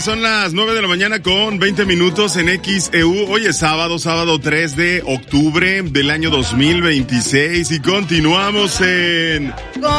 son las 9 de la mañana con 20 minutos en XEU. Hoy es sábado 3 de octubre del año 2026 y continuamos en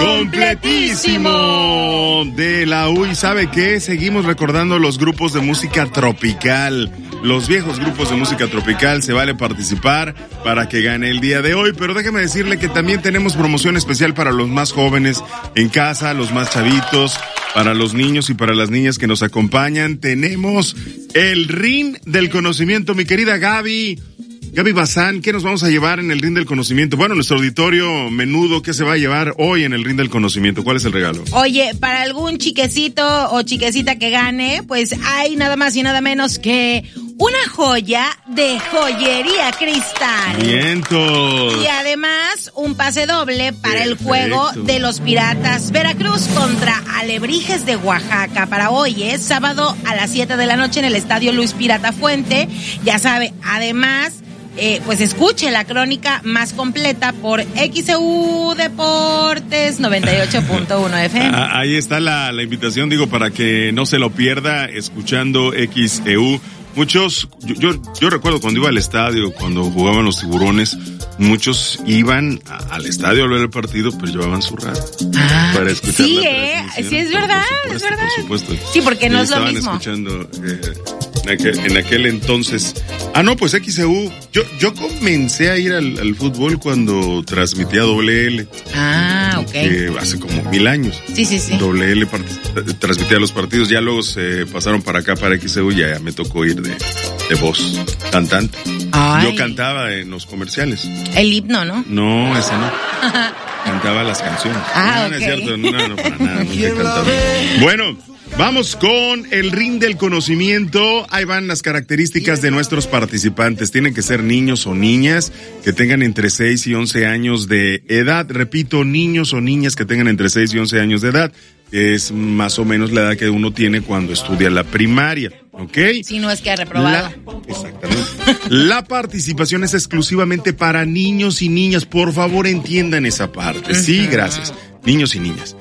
Completísimo de la U. ¿Y sabe qué? Seguimos recordando los grupos de música tropical. Los viejos grupos de música tropical, se vale participar para que gane el día de hoy, pero déjeme decirle que también tenemos promoción especial para los más jóvenes en casa, los más chavitos, para los niños y para las niñas que nos acompañan. Tenemos el Ring del Conocimiento, mi querida Gaby Bazán, ¿qué nos vamos a llevar en el Ring del Conocimiento? Bueno, nuestro auditorio menudo, ¿qué se va a llevar hoy en el Ring del Conocimiento? ¿Cuál es el regalo? Oye, para algún chiquecito o chiquecita que gane, pues hay nada más y nada menos que una joya de Joyería Cristal. ¡Vientos! Y además, un pase doble para el juego de los Piratas Veracruz contra Alebrijes de Oaxaca. Para hoy es sábado a las 7 de la noche en el Estadio Luis Pirata Fuente. Ya sabe, además, pues escuche la crónica más completa por XEU Deportes 98.1 FM. Ahí está la invitación, digo, para que no se lo pierda escuchando XEU. Muchos, yo recuerdo cuando iba al estadio, cuando jugaban los Tiburones, muchos iban al estadio a ver el partido, pero llevaban su radio para escuchar sí, la transmisión. Sí, es verdad, por supuesto, es verdad. Por supuesto. Sí, porque no es lo mismo. Estaban escuchando en aquel entonces. No, pues XEU, yo comencé a ir al fútbol cuando transmitía WL. Ok. Hace como 1000 años. Sí. WL transmitía los partidos, ya luego se pasaron para acá, para XEU, ya me tocó ir de voz cantante. Ay. Yo cantaba en los comerciales. El himno, ¿no? No, ese no. Cantaba las canciones. No, no es cierto, no, para nada, nunca he cantado. Bueno, vamos con el Ring del Conocimiento. Ahí van las características de nuestros participantes. Tienen que ser niños o niñas que tengan entre 6 y 11 años de edad. Repito, niños o niñas que tengan entre 6 y 11 años de edad. Es más o menos la edad que uno tiene cuando estudia la primaria, ¿ok? Si no es que ha reprobado. Exactamente. La participación es exclusivamente para niños y niñas. Por favor, entiendan esa parte. Sí, gracias. Niños y niñas.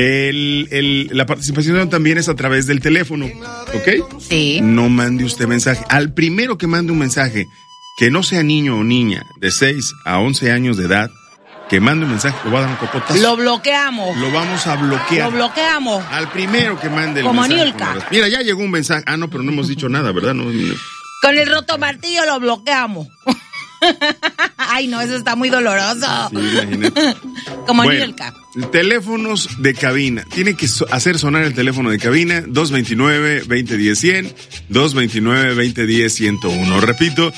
La participación también es a través del teléfono, ¿ok? Sí. No mande usted mensaje. Al primero que mande un mensaje que no sea niño o niña de 6 a 11 años de edad, que mande un mensaje, le voy a dar un cocotazo. Lo bloqueamos. Lo vamos a bloquear. Lo bloqueamos. Al primero que mande el como mensaje. Niulka. Mira, ya llegó un mensaje. No, pero no hemos dicho nada, ¿verdad? No. Con el roto martillo lo bloqueamos. Ay, no, eso está muy doloroso. Sí, imagínate. Como Niulka. Teléfonos de cabina. Tiene que hacer sonar el teléfono de cabina 229-2010-100, 229-2010-101. Repito,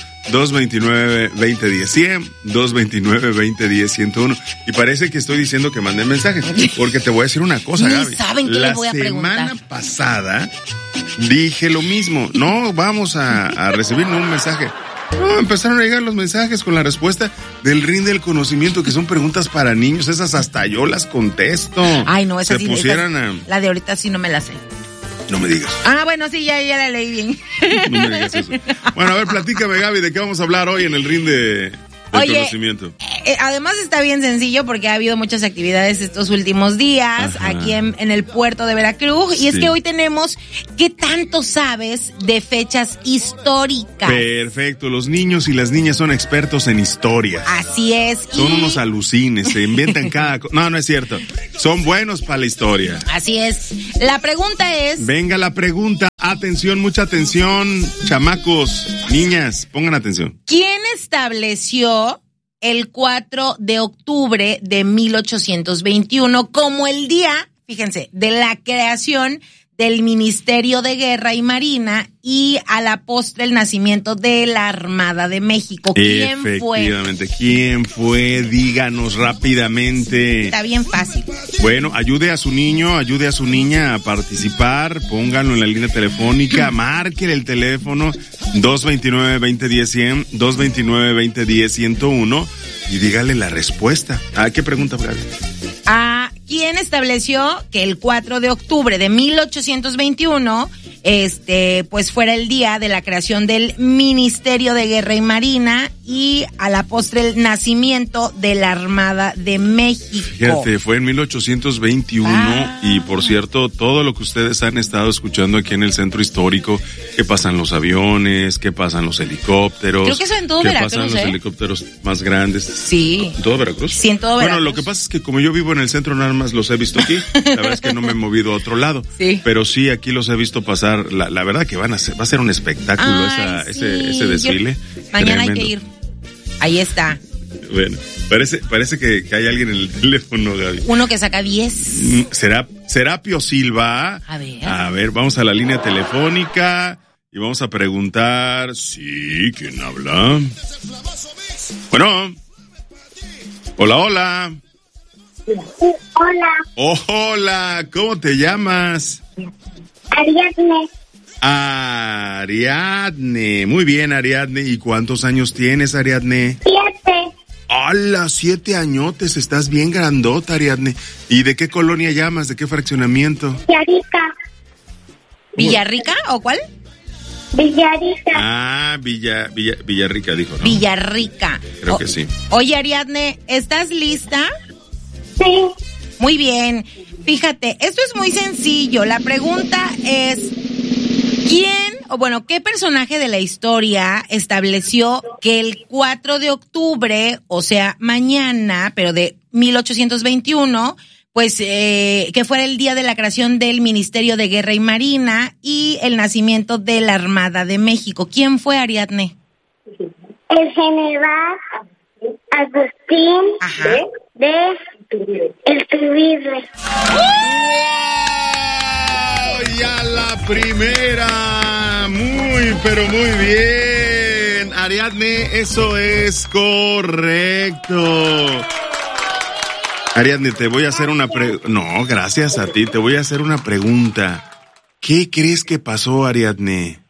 229-2010-100, 229-2010-101. Y parece que estoy diciendo que manden mensajes, porque te voy a decir una cosa, Gaby. ¿Saben qué les voy a preguntar? La semana pasada dije lo mismo. No vamos a recibir ningún mensaje. No, empezaron a llegar los mensajes con la respuesta del Ring del Conocimiento, que son preguntas para niños. Esas hasta yo las contesto. Ay, no, esas sí. La de ahorita sí no me la sé. No me digas. Bueno, sí, ya la leí bien. No me digas eso. Bueno, a ver, platícame, Gaby, ¿de qué vamos a hablar hoy en el Ring del Conocimiento? Además está bien sencillo porque ha habido muchas actividades estos últimos días. Ajá. Aquí en el puerto de Veracruz. Sí. Y es que hoy tenemos ¿qué tanto sabes de fechas históricas? Perfecto, los niños y las niñas son expertos en historia. Así es. Son unos alucines, se inventan cada cosa. No es cierto. Son buenos para la historia. Así es. La pregunta es... Venga la pregunta. Atención, mucha atención, chamacos, niñas, pongan atención. ¿Quién estableció el 4 de octubre de 1821 como el día, fíjense, de la creación del Ministerio de Guerra y Marina y a la postre el nacimiento de la Armada de México? ¿Quién fue? Efectivamente, ¿quién fue? Díganos rápidamente. Está bien fácil. Bueno, ayude a su niño, ayude a su niña a participar, pónganlo en la línea telefónica, marquen el teléfono 229-2010-100, 229-2010-101 y dígale la respuesta. ¿Qué pregunta, Gaby? ¿Quién estableció que el 4 de octubre de 1821 pues fuera el día de la creación del Ministerio de Guerra y Marina y a la postre el nacimiento de la Armada de México. Fíjate, fue en 1821 y por cierto, todo lo que ustedes han estado escuchando aquí en el centro histórico, que pasan los aviones, que pasan los helicópteros. Creo que eso en todo Veracruz, pasan los helicópteros más grandes. Sí. ¿En todo Veracruz? Sí, en todo Veracruz. Bueno, lo que pasa es que como yo vivo en el centro, nada más los he visto aquí. La verdad es que no me he movido a otro lado. Sí. Pero sí, aquí los he visto pasar. La verdad que va a ser un espectáculo ese desfile. Mañana hay que ir. Ahí está. Bueno, parece que hay alguien en el teléfono, Gaby. Uno que saca 10. ¿Será Pio Silva? A ver, vamos a la línea telefónica y vamos a preguntar. Sí, ¿quién habla? Bueno. Hola. Hola. Hola, ¿cómo te llamas? Ariadne. Muy bien, Ariadne. ¿Y cuántos años tienes, Ariadne? 7. ¡Hala! 7 añotes. Estás bien grandota, Ariadne. ¿Y de qué colonia llamas? ¿De qué fraccionamiento? Villarrica. ¿Villarrica o cuál? Villarrica. Villarrica dijo, ¿no? Villarrica. Creo que sí. Oye, Ariadne, ¿estás lista? Sí. Muy bien. Fíjate, esto es muy sencillo. La pregunta es, ¿qué personaje de la historia estableció que el 4 de octubre, o sea, mañana, pero de 1821, pues que fuera el día de la creación del Ministerio de Guerra y Marina y el nacimiento de la Armada de México? ¿Quién fue, Ariadne? El general Agustín de Iturbide. ¡Ya la primera! Muy, pero muy bien. Ariadne, eso es correcto. Ariadne, te voy a hacer una No, gracias a ti, te voy a hacer una pregunta. ¿Qué crees que pasó, Ariadne?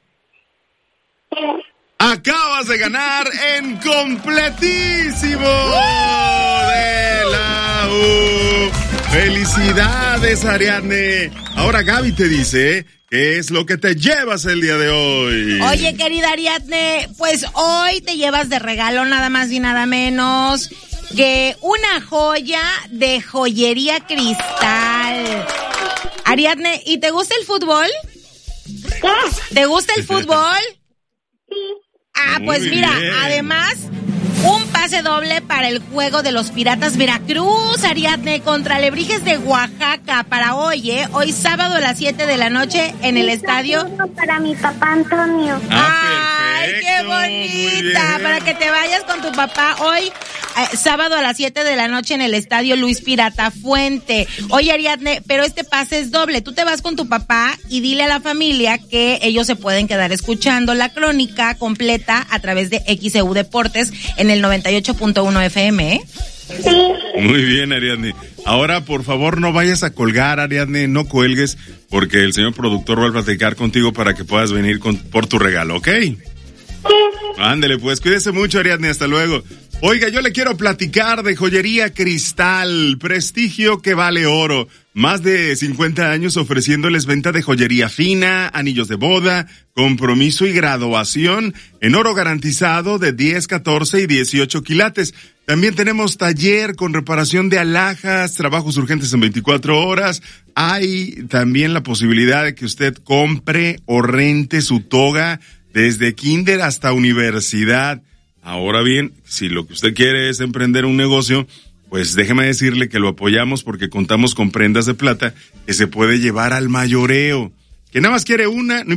Acabas de ganar en completísimo de la U. ¡Felicidades, Ariadne! Ahora Gaby te dice qué es lo que te llevas el día de hoy. Oye, querida Ariadne, pues hoy te llevas de regalo nada más y nada menos que una joya de joyería Cristal. Ariadne, ¿y te gusta el fútbol? ¿Qué? ¿Te gusta el fútbol? Sí. Pues mira, bien. además, un pase doble para el juego de los Piratas Veracruz, Ariadne, contra Alebrijes de Oaxaca para hoy, hoy sábado a las 7 de la noche en el estadio. Para mi papá Antonio. ¡Ay, perfecto, qué muy bonita! bien. Para que te vayas con tu papá hoy, sábado a las 7 de la noche en el estadio Luis Pirata Fuente. Oye, Ariadne, pero este pase es doble. Tú te vas con tu papá y dile a la familia que ellos se pueden quedar escuchando la crónica completa a través de XEU Deportes en el 98.1 FM, ¿eh? Sí. Muy bien, Ariadne. Ahora, por favor, no vayas a colgar, Ariadne, no cuelgues, porque el señor productor va a platicar contigo para que puedas venir por tu regalo, ¿ok? Sí. Ándele, pues, cuídese mucho, Ariadne, hasta luego. Oiga, yo le quiero platicar de Joyería Cristal, prestigio que vale oro. Más de 50 años ofreciéndoles venta de joyería fina, anillos de boda, compromiso y graduación en oro garantizado de 10, 14 y 18 quilates. También tenemos taller con reparación de alhajas, trabajos urgentes en 24 horas. Hay también la posibilidad de que usted compre o rente su toga desde kinder hasta universidad. Ahora bien, si lo que usted quiere es emprender un negocio, pues déjeme decirle que lo apoyamos porque contamos con prendas de plata que se puede llevar al mayoreo. Que nada más quiere una, no